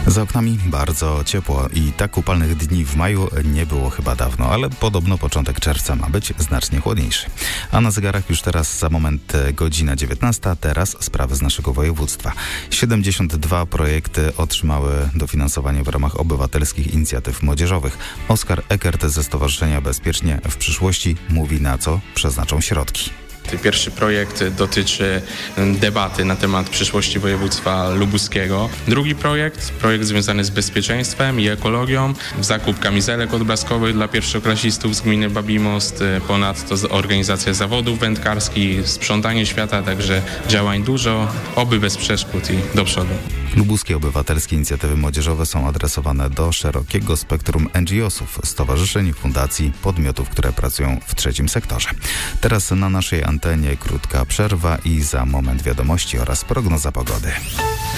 Za oknami bardzo ciepło i tak upalnych dni w maju nie było chyba dawno, ale podobno początek czerwca ma być znacznie chłodniejszy. A na zegarach już teraz za moment godzina 19. Teraz sprawy z naszego województwa. 72 projekty otrzymały dofinansowanie w ramach obywatelskich inicjatyw młodzieżowych. Oskar Eckert ze Stowarzyszenia Bezpiecznie w przyszłości mówi, na co przeznaczą środki. Pierwszy projekt dotyczy debaty na temat przyszłości województwa lubuskiego. Drugi projekt związany z bezpieczeństwem i ekologią. Zakup kamizelek odblaskowych dla pierwszoklasistów z gminy Babimost. Ponadto organizacja zawodów wędkarskich, sprzątanie świata, także działań dużo, oby bez przeszkód i do przodu. Lubuskie obywatelskie inicjatywy młodzieżowe są adresowane do szerokiego spektrum NGO-sów, stowarzyszeń, fundacji, podmiotów, które pracują w trzecim sektorze. Teraz na naszej antenie krótka przerwa i za moment wiadomości oraz prognoza pogody.